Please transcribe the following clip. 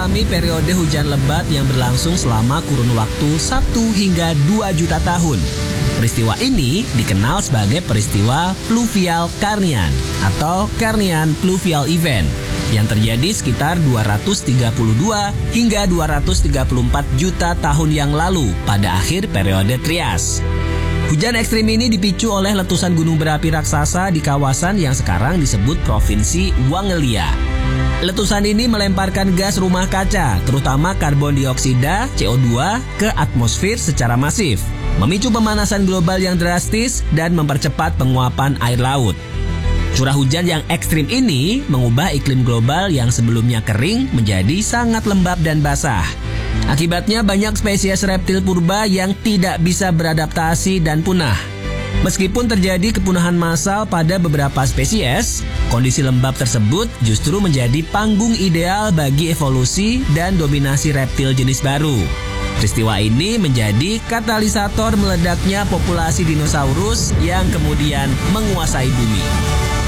mengalami periode hujan lebat yang berlangsung selama kurun waktu 1 hingga 2 juta tahun. Peristiwa ini dikenal sebagai peristiwa Pluvial Carnian atau Carnian Pluvial Event yang terjadi sekitar 232 hingga 234 juta tahun yang lalu pada akhir periode Trias. Hujan ekstrim ini dipicu oleh letusan gunung berapi raksasa di kawasan yang sekarang disebut Provinsi Wangelia. Letusan ini melemparkan gas rumah kaca, terutama karbon dioksida (CO2) ke atmosfer secara masif, memicu pemanasan global yang drastis dan mempercepat penguapan air laut. Curah hujan yang ekstrim ini mengubah iklim global yang sebelumnya kering menjadi sangat lembab dan basah. Akibatnya banyak spesies reptil purba yang tidak bisa beradaptasi dan punah. Meskipun terjadi kepunahan massal pada beberapa spesies, kondisi lembab tersebut justru menjadi panggung ideal bagi evolusi dan dominasi reptil jenis baru. Peristiwa ini menjadi katalisator meledaknya populasi dinosaurus yang kemudian menguasai bumi.